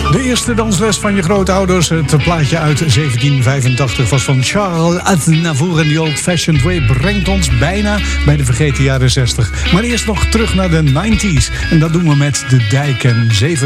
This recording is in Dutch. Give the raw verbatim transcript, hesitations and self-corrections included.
De eerste dansles van je grootouders. Het plaatje uit zeventien vijfentachtig was van Charles Aznavour. En die Old Fashioned Way brengt ons bijna bij de vergeten jaren zestig. Maar eerst nog terug naar de negentig. En dat doen we met De Dijk en zeven